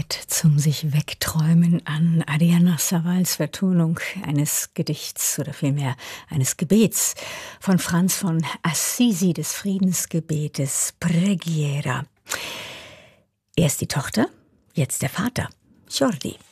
Ort zum sich wegträumen an Adriana Savals Vertonung eines Gedichts oder vielmehr eines Gebets von Franz von Assisi, des Friedensgebetes Preghiera. Erst die Tochter, jetzt der Vater, Jordi.